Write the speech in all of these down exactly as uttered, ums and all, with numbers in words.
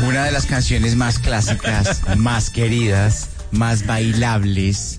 Una de las canciones más clásicas, más queridas, más bailables,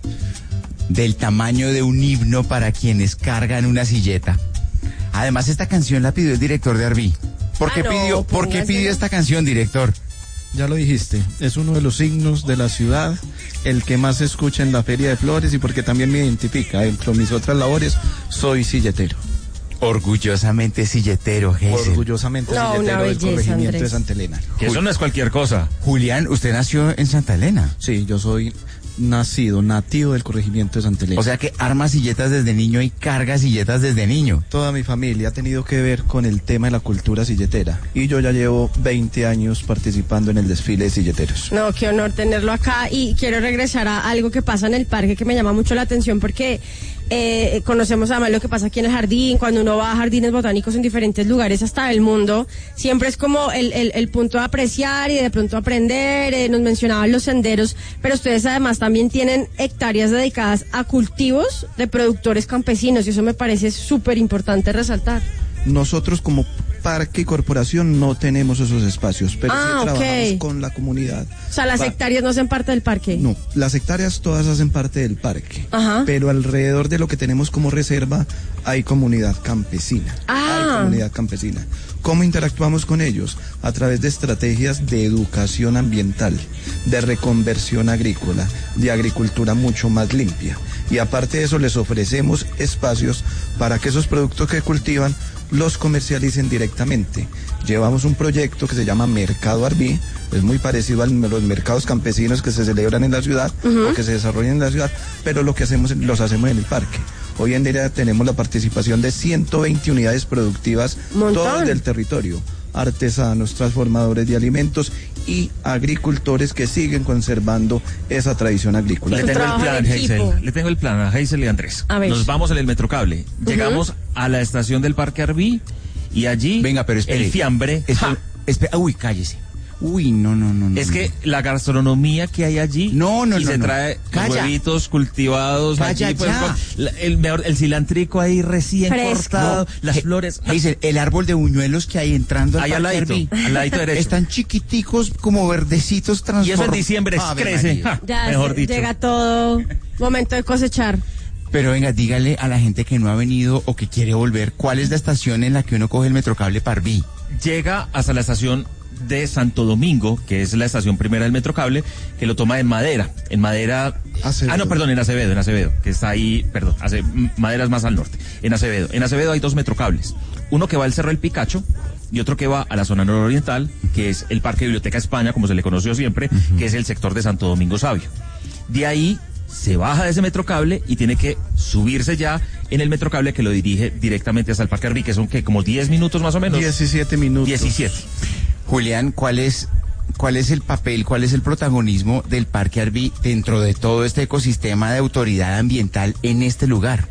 del tamaño de un himno para quienes cargan una silleta. Además, esta canción la pidió el director de Arví. ¿Por qué ah, no, pidió, ¿por qué pidió esta canción, director? Ya lo dijiste, es uno de los signos de la ciudad, el que más se escucha en la Feria de Flores y porque también me identifica. Entre mis otras labores, soy silletero. Orgullosamente silletero, Geisel. Orgullosamente no, silletero del corregimiento Andrés. de Santa Elena. Que eso no es cualquier cosa. Julián, ¿usted nació en Santa Elena? Sí, yo soy nacido, nativo del corregimiento de Santa Elena. O sea que arma silletas desde niño y carga silletas desde niño. Toda mi familia ha tenido que ver con el tema de la cultura silletera. Y yo ya llevo veinte años participando en el desfile de silleteros. No, qué honor tenerlo acá. Y quiero regresar a algo que pasa en el parque que me llama mucho la atención porque eh, conocemos además lo que pasa aquí en el jardín, cuando uno va a jardines botánicos en diferentes lugares hasta el mundo, siempre es como el, el, el punto de apreciar y de pronto aprender. Eh, nos mencionaban los senderos, pero ustedes además también tienen hectáreas dedicadas a cultivos de productores campesinos y eso me parece súper importante resaltar. Nosotros como parque y corporación no tenemos esos espacios, pero ah, sí trabajamos okay. con la comunidad. O sea, las pa- hectáreas no hacen parte del parque. No, las hectáreas todas hacen parte del parque. Ajá. Pero alrededor de lo que tenemos como reserva hay comunidad campesina. Ah. Hay comunidad campesina. ¿Cómo interactuamos con ellos? A través de estrategias de educación ambiental, de reconversión agrícola, de agricultura mucho más limpia. Y aparte de eso les ofrecemos espacios para que esos productos que cultivan los comercialicen directamente. Llevamos un proyecto que se llama Mercado Arví, es muy parecido a los mercados campesinos que se celebran en la ciudad uh-huh. o que se desarrollan en la ciudad, pero lo que hacemos los hacemos en el parque. Hoy en día tenemos la participación de ciento veinte unidades productivas, todas del territorio, artesanos, transformadores de alimentos y agricultores que siguen conservando esa tradición agrícola. Le tengo el plan, Geisel. Le tengo el plan a Geisel y Andrés. A ver. Nos vamos en el Metrocable. Uh-huh. Llegamos a la estación del Parque Arví y allí Venga, pero espere, el fiambre. Espere, espere, uy, cállese. Uy, no, no, no. Es no, que no. la gastronomía que hay allí. No, no, y no. se no. trae Calla. huevitos cultivados. Calla, allí, pues, ya. con la, el, mejor, el cilantrico ahí recién Fresco. cortado, No. las He, flores. Geisel, el árbol de buñuelos que hay entrando al Ahí al Parque ladito, Arví. al ladito derecho. Están chiquiticos, como verdecitos transformados. Y eso en diciembre crece. Ja, ya mejor se, dicho. llega todo. Momento de cosechar. Pero venga, dígale a la gente que no ha venido o que quiere volver, ¿cuál es la estación en la que uno coge el Metrocable Parví? Llega hasta la estación de Santo Domingo, que es la estación primera del Metrocable, que lo toma en Madera, en Madera, Acevedo. ah no, perdón, en Acevedo, en Acevedo, que está ahí, perdón, hace, Madera es más al norte, en Acevedo, en Acevedo hay dos Metrocables, uno que va al Cerro del Picacho y otro que va a la zona nororiental, que es el Parque Biblioteca España, como se le conoció siempre, uh-huh. que es el sector de Santo Domingo Sabio. De ahí se baja de ese Metrocable y tiene que subirse ya en el Metrocable que lo dirige directamente hasta el Parque Arví, que son que como diez minutos más o menos. diecisiete minutos. diecisiete. Julián, ¿cuál es, cuál es el papel, cuál es el protagonismo del Parque Arví dentro de todo este ecosistema de autoridad ambiental en este lugar?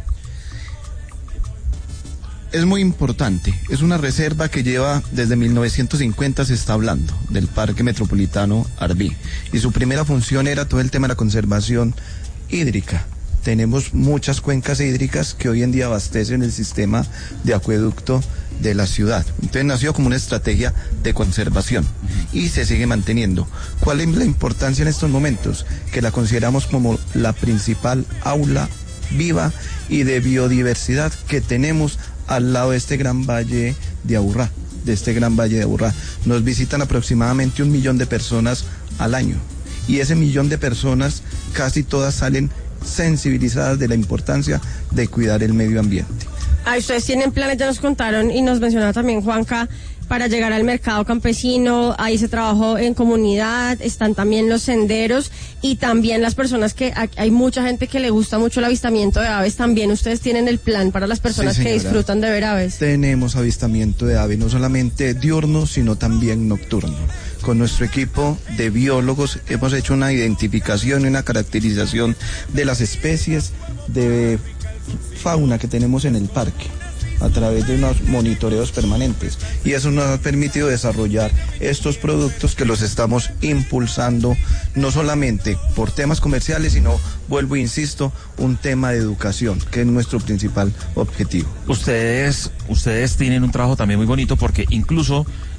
Es muy importante, es una reserva que lleva desde mil novecientos cincuenta, se está hablando del Parque Metropolitano Arví, y su primera función era todo el tema de la conservación hídrica. Tenemos muchas cuencas hídricas que hoy en día abastecen el sistema de acueducto de la ciudad. Entonces nació como una estrategia de conservación y se sigue manteniendo. ¿Cuál es la importancia en estos momentos? Que la consideramos como la principal aula viva y de biodiversidad que tenemos al lado de este gran valle de Aburrá, de este gran valle de Aburrá. Nos visitan aproximadamente un millón de personas al año y ese millón de personas casi todas salen sensibilizadas de la importancia de cuidar el medio ambiente. Ah, ustedes tienen planes, ya nos contaron y nos mencionaba también Juanca, para llegar al mercado campesino, ahí se trabajó en comunidad, están también los senderos y también las personas que, hay mucha gente que le gusta mucho el avistamiento de aves, también ustedes tienen el plan para las personas Sí, que disfrutan de ver aves. Tenemos avistamiento de aves, no solamente diurno, sino también nocturno. Con nuestro equipo de biólogos hemos hecho una identificación y una caracterización de las especies de fauna que tenemos en el parque a través de unos monitoreos permanentes, y eso nos ha permitido desarrollar estos productos que los estamos impulsando no solamente por temas comerciales, sino, vuelvo e insisto, un tema de educación, que es nuestro principal objetivo. Ustedes, ustedes tienen un trabajo también muy bonito porque incluso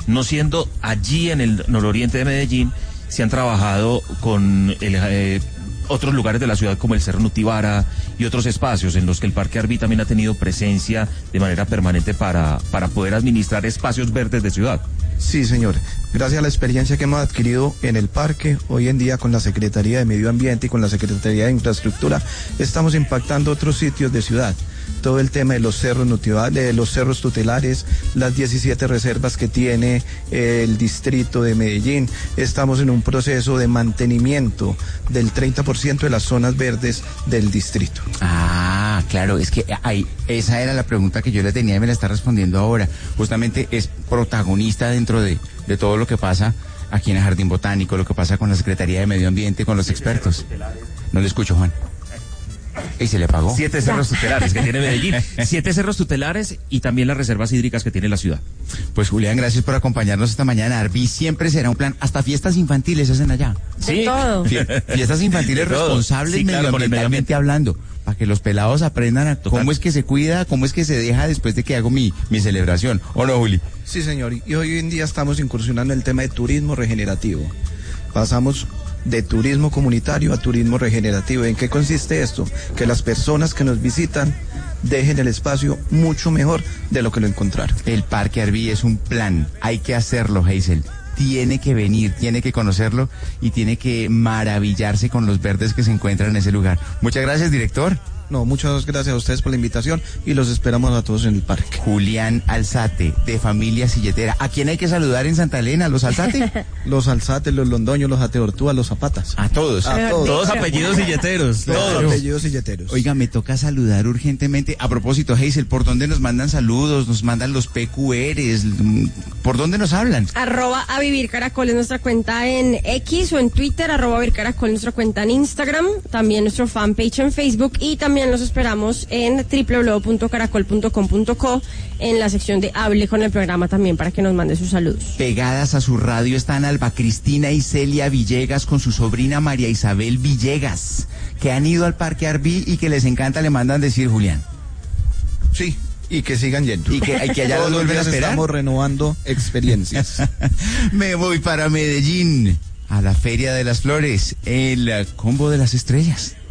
no siendo allí en el nororiente de Medellín, se han trabajado con el, eh, otros lugares de la ciudad como el Cerro Nutibara y otros espacios en los que el Parque Arví también ha tenido presencia de manera permanente para, para poder administrar espacios verdes de ciudad. Sí, señor. Gracias a la experiencia que hemos adquirido en el parque, hoy en día con la Secretaría de Medio Ambiente y con la Secretaría de Infraestructura, estamos impactando otros sitios de ciudad. Todo el tema de los cerros nutibales, de los cerros tutelares, las diecisiete reservas que tiene eh, el distrito de Medellín. Estamos en un proceso de mantenimiento del treinta por ciento de las zonas verdes del distrito. Ah, claro, es que ay, esa era la pregunta que yo le tenía y me la está respondiendo ahora. Justamente es protagonista dentro de, de todo lo que pasa aquí en el Jardín Botánico, lo que pasa con la Secretaría de Medio Ambiente, con los expertos. No le escucho, Juan. ¿Y se le pagó? Siete cerros tutelares que tiene Medellín, siete cerros tutelares y también las reservas hídricas que tiene la ciudad. Pues Julián, gracias por acompañarnos esta mañana. Arví siempre será un plan, hasta fiestas infantiles hacen allá. De sí. todo. Fie- fiestas infantiles responsables sí, claro, medioambientalmente hablando, para que los pelados aprendan a Total. cómo es que se cuida, cómo es que se deja después de que hago mi, mi celebración. ¿O no, Juli? Sí, señor. Y hoy en día estamos incursionando en el tema de turismo regenerativo. Pasamos de turismo comunitario a turismo regenerativo. ¿En qué consiste esto? Que las personas que nos visitan dejen el espacio mucho mejor de lo que lo encontraron. El Parque Arví es un plan, hay que hacerlo, Hazel. Tiene que venir, tiene que conocerlo y tiene que maravillarse con los verdes que se encuentran en ese lugar. Muchas gracias, director. No, muchas gracias a ustedes por la invitación y los esperamos a todos en el parque. Julián Alzate, de Familia Silletera. ¿A quién hay que saludar en Santa Elena? ¿Los Alzate? Los Alzates, los Londoños, los Ateortúas, los Zapatas. A todos. A todos. Todos apellidos silleteros. Todos Todos. apellidos silleteros. Oiga, me toca saludar urgentemente. A propósito, Hazel, ¿por dónde nos mandan saludos? ¿Nos mandan los P Q Rs? ¿Por dónde nos hablan? Arroba a Vivir Caracol es nuestra cuenta en X o en Twitter, arroba a Vivir Caracol nuestra cuenta en Instagram, también nuestro fanpage en Facebook y también los esperamos en doble u doble u doble u punto caracol punto com punto co en la sección de Hable con el programa también para que nos mande sus saludos. Pegadas a su radio están Alba Cristina y Celia Villegas con su sobrina María Isabel Villegas, que han ido al Parque Arví y que les encanta, le mandan decir, Julián. Sí, y que sigan yendo. Y que, y que allá Todos los los vuelven a días esperar. estamos renovando experiencias. Me voy para Medellín, a la Feria de las Flores, el eh, Combo de las Estrellas.